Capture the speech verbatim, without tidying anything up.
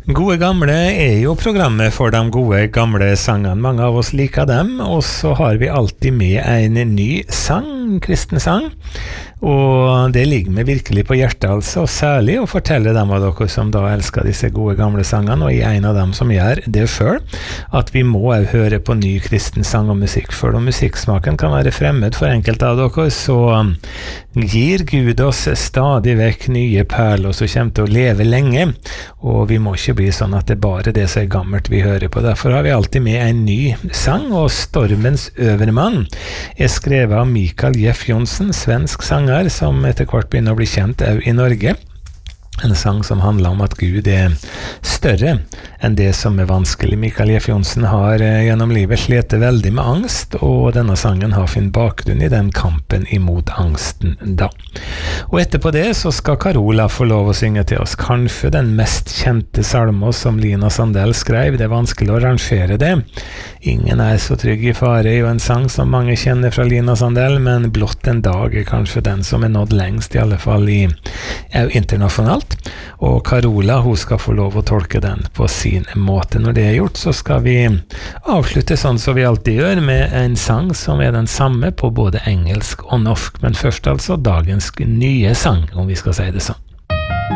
Gode gamle er jo programmet for de gode gamle sangene. Mange av oss liker dem, og så har vi alltid med en ny sang, kristen sang. Og det ligger meg virkelig på hjertet, altså, og særlig å fortelle dem av dere som da elsker disse gode gamle sangene, og jeg er en av dem som gjør det selv, at vi må også høre på ny kristen sang og musikk, for om musikksmaken kan være fremmed for enkelte av dere, så gir Gud oss stadig vekk nye perler som kommer til å leve lenge, og vi må ikke bli sånn at det er bare det som er gammelt vi hører på. Derfor har vi alltid med en ny sang, og Stormens Øvermann er skrevet av Mikael Jeff Johnsen, svensk sanger, som etter hvert begynner å bli kjent også i Norge. En sang som handler om at Gud er større enn det som er vanskelig. Mikael Jeff Johnsen har eh, gjennom livet slitt veldig med angst, og denne sangen har fin bakgrunn i den kampen imot angsten da. Og etterpå det så skal Carola få lov å synge til oss, kanskje den mest kjente salmen som Lina Sandell skrev. Det er vanskelig å rangere det. Ingen er så trygg i fare er jo en sang som mange kjenner fra Lina Sandell, men Blott en dag er kanskje den som er nådd lengst, i alle fall i, er internasjonalt. Og Carola, hun skal få lov å tolke den på sin måte. Når det er gjort, så skal vi avslutte sånn som vi alltid gjør, med en sang som er den samme på både engelsk og norsk. Men først altså dagens nye sang, om vi skal si det sånn.